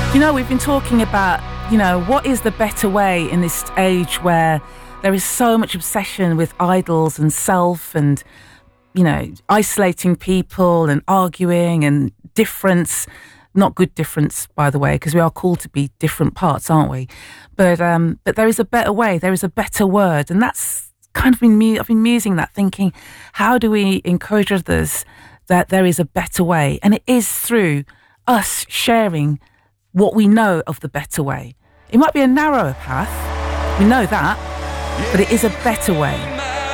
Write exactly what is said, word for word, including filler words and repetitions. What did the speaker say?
You know, we've been talking about, you know, what is the better way in this age where there is so much obsession with idols and self and, you know, isolating people and arguing and difference. Not good difference, by the way, because we are called to be different parts, aren't we? But um, but there is a better way. There is a better word. And that's kind of been, mu- I've been musing that, thinking, how do we encourage others that there is a better way? And it is through us sharing what we know of the better way. It might be a narrower path, we know that, but it is a better way.